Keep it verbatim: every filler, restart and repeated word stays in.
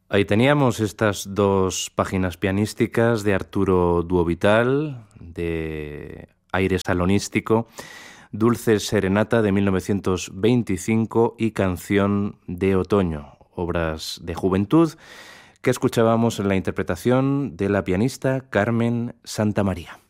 Ahí teníamos estas dos páginas pianísticas de Arturo Duovital, de aire salonístico, Dulce Serenata de mil novecientos veinticinco y Canción de Otoño, obras de juventud que escuchábamos en la interpretación de la pianista Carmen Santamaría.